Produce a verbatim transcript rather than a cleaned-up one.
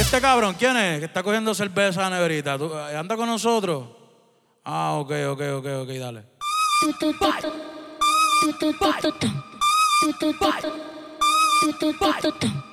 este cabrón, ¿quién es? Que está cogiendo cerveza a la neverita. ¿Tú, ¿Anda con nosotros? Ah, ok, ok, ok, ok, dale. Bye. Bye. Bye.